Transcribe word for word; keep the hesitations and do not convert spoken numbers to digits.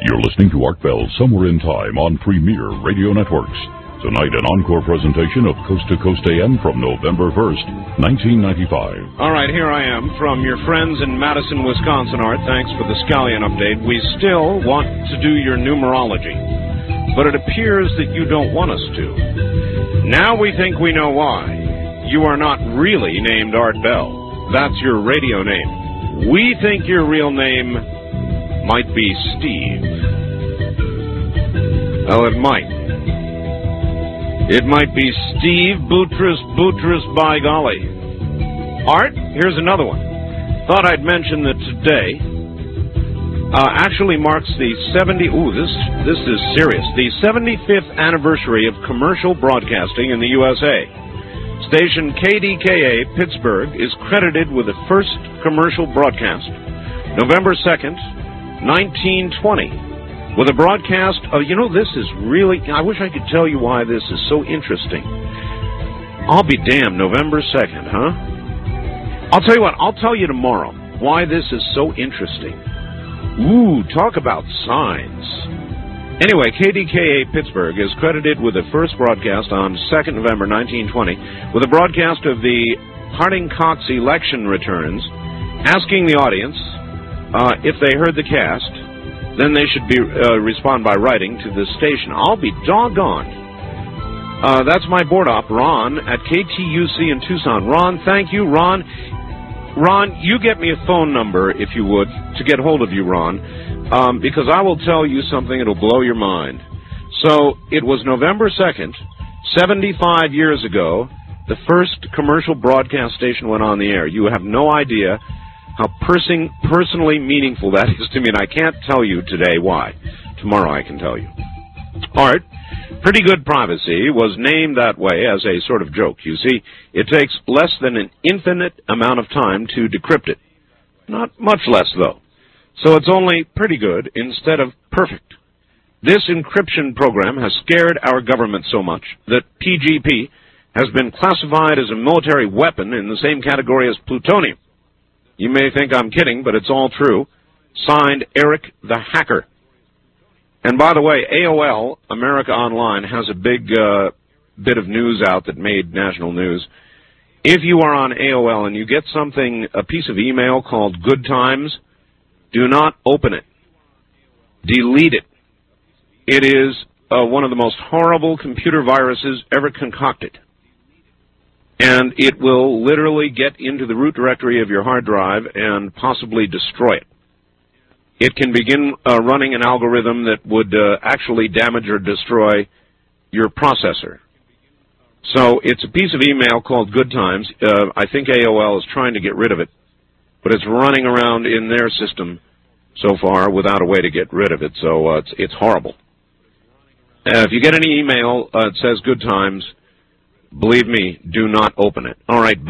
You're listening to Art Bell Somewhere in Time on Premier Radio Networks. Tonight, an encore presentation of Coast to Coast A M from November first, nineteen ninety-five. All right, here I am from your friends in Madison, Wisconsin, Art. Thanks for the scallion update. We still want to do your numerology, but it appears that you don't want us to. Now we think we know why. You are not really named Art Bell. That's your radio name. We think your real name might be Steve. Oh, it might. It might be Steve Boutros Boutros, by golly. Art, here's another one. Thought I'd mention that today uh, actually marks the seventy. Ooh, this this is serious. The seventy-fifth anniversary of commercial broadcasting in the U S A. Station K D K A Pittsburgh is credited with the first commercial broadcast, November second, nineteen twenty. With a broadcast of, you know, this is really, I wish I could tell you why this is so interesting. I'll be damned, November second, huh? I'll tell you what, I'll tell you tomorrow why this is so interesting. Ooh, talk about signs. Anyway, K D K A Pittsburgh is credited with the first broadcast on second November nineteen twenty with a broadcast of the Harding-Cox election returns, asking the audience uh, if they heard the cast. Then they should be uh, respond by writing to this station. I'll be doggone. Uh, that's my board op, Ron, at K T U C in Tucson. Ron, thank you, Ron. Ron, you get me a phone number, if you would, to get hold of you, Ron, um, because I will tell you something that'll blow your mind. So it was November second, seventy-five years ago, the first commercial broadcast station went on the air. You have no idea how person, personally meaningful that is to me, and I can't tell you today why. Tomorrow I can tell you. Art, Pretty Good Privacy was named that way as a sort of joke. You see, it takes less than an infinite amount of time to decrypt it. Not much less, though. So it's only pretty good instead of perfect. This encryption program has scared our government so much that P G P has been classified as a military weapon in the same category as plutonium. You may think I'm kidding, but it's all true. Signed, Eric the Hacker. And by the way, A O L, America Online, has a big uh, bit of news out that made national news. If you are on A O L and you get something, a piece of email called Good Times, do not open it. Delete it. It is uh, one of the most horrible computer viruses ever concocted. And it will literally get into the root directory of your hard drive and possibly destroy it. It can begin uh, running an algorithm that would uh, actually damage or destroy your processor. So it's a piece of email called Good Times. Uh, I think A O L is trying to get rid of it, but it's running around in their system so far without a way to get rid of it. So uh, it's, it's horrible. Uh, if you get any email uh, that says Good Times, believe me, do not open it. All right.